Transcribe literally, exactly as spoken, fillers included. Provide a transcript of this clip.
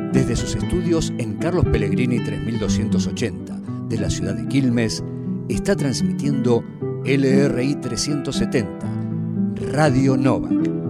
Desde sus estudios en Carlos Pellegrini tres mil doscientos ochenta de la ciudad de Quilmes, está transmitiendo L R I trescientos setenta, Radio Novak.